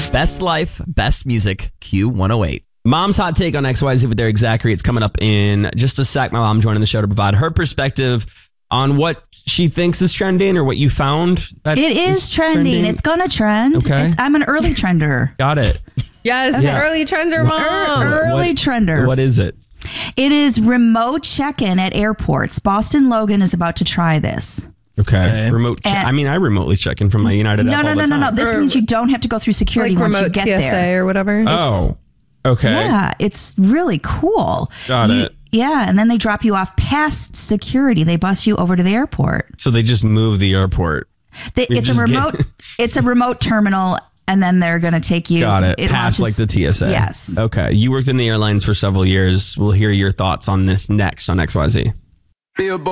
Best life, best music, Q108. Mom's hot take on XYZ with Derek Zachary. It's coming up in just a sec. My mom joining the show to provide her perspective on what she thinks is trending or what you found. It is trending. It's going to trend. Okay. I'm an early trender. Got it. Yes, early trender, Mom. Early trender. What is it? It is remote check-in at airports. Boston Logan is about to try this. Okay. Remote. I remotely check in from my United app all the time. No. This means you don't have to go through security Like once you remote get TSA there. or whatever. Oh, okay. Yeah, it's really cool. Got it. Yeah, and then they drop you off past security. They bus you over to the airport. So they just move the airport. It's a remote terminal, and then they're going to take you. Got it. Past like the TSA. Yes. Okay. You worked in the airlines for several years. We'll hear your thoughts on this next on XYZ.